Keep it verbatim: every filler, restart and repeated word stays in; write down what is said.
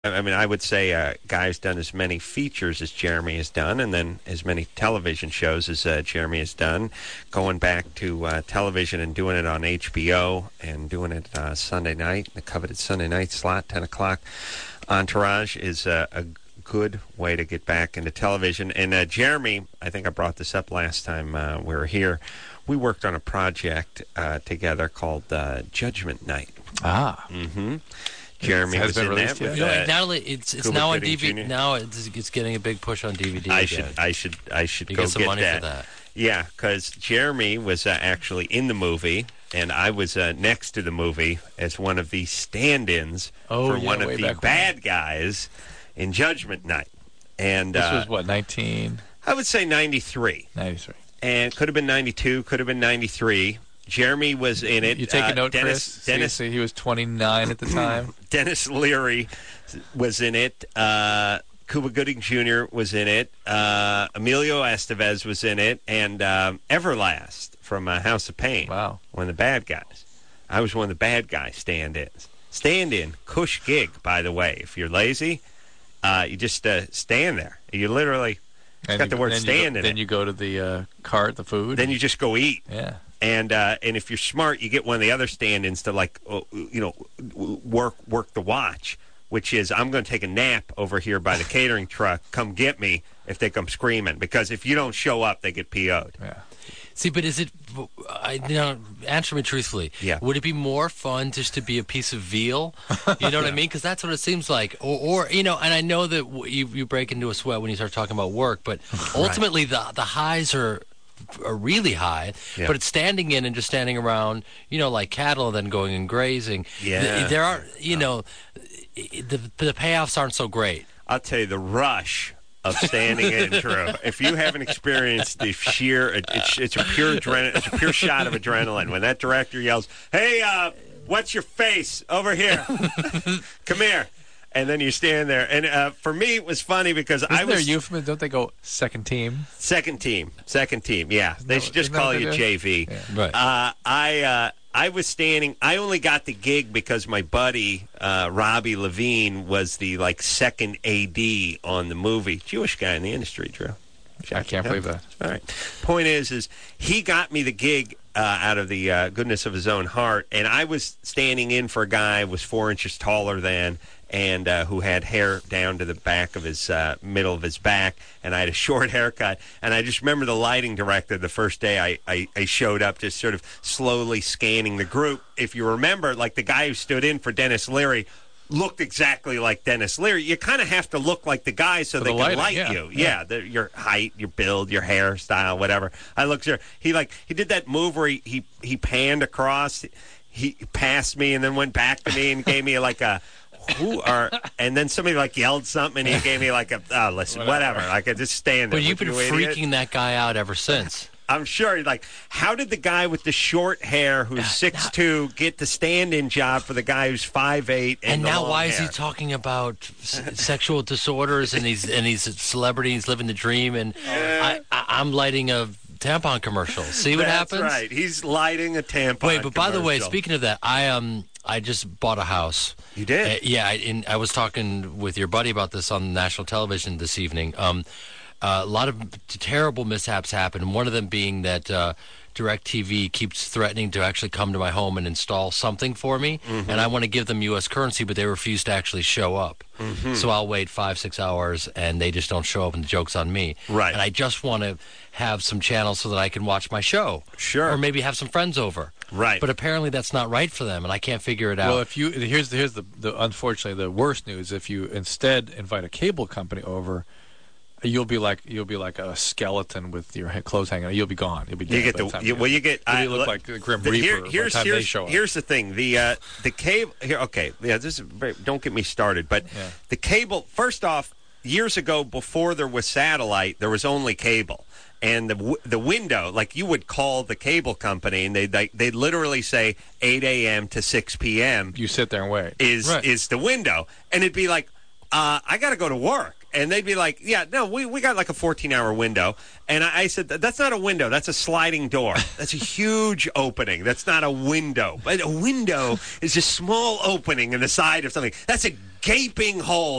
I mean, I would say a guy who's done as many features as Jeremy has done, and then as many television shows as uh, Jeremy has done, going back to uh, television and doing it on H B O and doing it uh, Sunday night, the coveted Sunday night slot, ten o'clock. Entourage is uh, a good way to get back into television. And uh, Jeremy, I think I brought this up last time uh, we were here. We worked on a project uh, together called uh, Judgment Night. Ah. Mm-hmm. Jeremy has was been in released that. yet? With, You know, uh, not only it's it's Cuba now on Gooding D V D. Junior Now it's, it's getting a big push on D V D. I again. should, I should, I should You go get some get money that. for that. Yeah, because Jeremy was uh, actually in the movie, and I was uh, next to the movie as one of the stand-ins Oh, for yeah, one of way the back when. bad guys in Judgment Night. And This uh, was what, nineteen I would say ninety-three, ninety-three. and could have been ninety-two, could have been ninety-three. Jeremy was in it. You take a uh, note, Dennis, Chris? So you Dennis, say he was twenty-nine at the time. Dennis Leary was in it. Uh, Cuba Gooding Junior was in it. Uh, Emilio Estevez was in it. And um, Everlast from uh, House of Pain. Wow. One of the bad guys. I was one of the bad guy stand-ins. Stand-in, cush gig, by the way. If you're lazy, uh, you just uh, stand there. You literally And got you- the word then stand you go, in Then it. you go to the uh, cart, the food. Then you just go eat. Yeah. And uh, and if you're smart, you get one of the other stand-ins to like, uh, you know, work work the watch, which is I'm going to take a nap over here by the catering truck. Come get me if they come screaming, because if you don't show up, they get P O'd. Yeah. See, but is it? I you know, answer me truthfully. Yeah. Would it be more fun just to be a piece of veal? You know what I mean? Because that's what it seems like. Or, or you know, and I know that w- you you break into a sweat when you start talking about work, but ultimately the the highs are. are really high, Yeah. but it's standing in and just standing around, you know, like cattle, and then going and grazing. Yeah. Th- there are, you know, the the payoffs aren't so great. I'll tell you the rush of standing in, Drew. If you haven't experienced the sheer, it, it's, it's a pure adrenaline, it's a pure shot of adrenaline when that director yells, "Hey, uh, what's your face over here? Come here." And then you stand there. And uh, for me, it was funny because Isn't I was... there a euphemism? Don't they go second team? Second team. Second team, yeah. They that should what- just isn't that call what you they do? J V. Yeah. Right. Uh, I uh, I was standing... I only got the gig because my buddy, uh, Robbie Levine, was the, like, second A D on the movie. Jewish guy in the industry, Drew. I can't believe that. All right. Point is, is he got me the gig uh, out of the uh, goodness of his own heart, and I was standing in for a guy who was four inches taller than... and uh, who had hair down to the back of his uh, middle of his back, and I had a short haircut. And I just remember the lighting director the first day I, I, I showed up, just sort of slowly scanning the group. If you remember, like the guy who stood in for Dennis Leary looked exactly like Dennis Leary. You kind of have to look like the guy so For they the can lighting, light yeah, you. yeah. Yeah, the, your height, your build, your hairstyle, whatever. I looked there. He like he did that move where he he, he panned across. He passed me and then went back to me and gave me like a. Who are and then somebody like yelled something and he gave me like a oh listen whatever, whatever. I could just stand there. But you've been you idiot? freaking that guy out ever since. I'm sure. Like, how did the guy with the short hair who's six two get the stand-in job for the guy who's five eight? And, And the now, long why is hair? he talking about s- sexual disorders and he's and he's a celebrity, he's living the dream, and I, I, I'm lighting a tampon commercial. See what That's happens? right. He's lighting a tampon. Wait, but by the way, commercial. speaking of that, I um I just bought a house. You did? Uh, yeah, I, and I was talking with your buddy about this on national television this evening. Um, uh, a lot of terrible mishaps happen. One of them being that uh, DirecTV keeps threatening to actually come to my home and install something for me, Mm-hmm. and I want to give them U S currency, but they refuse to actually show up. Mm-hmm. So I'll wait five, six hours, and they just don't show up, and the joke's on me. Right. And I just want to have some channels so that I can watch my show. Sure. Or maybe have some friends over. Right. But apparently that's not right for them, and I can't figure it out. Well, if you here's the, here's the, the unfortunately the worst news. If you instead invite a cable company over, you'll be like you'll be like a skeleton with your ha- clothes hanging out. You'll be gone. You'll be dead. You get by the, time you, well. You get. You'll I, look look- like the Grim the- Reaper here- by the here's time here's they show up. here's the thing. The uh, the cable. Here, okay. Yeah. This is very, don't get me started. But Yeah. the cable. First off, years ago, before there was satellite, there was only cable. And the w- the window, like you would call the cable company, and they they they'd literally say eight a.m. to six p.m. You sit there and wait. is Right. is the window, and it'd be like, uh, I got to go to work, and they'd be like, yeah, no, we, we got like a fourteen hour window, and I, I said that's not a window, that's a sliding door, that's a huge opening, that's not a window, but a window is a small opening in the side of something, that's a gaping hole.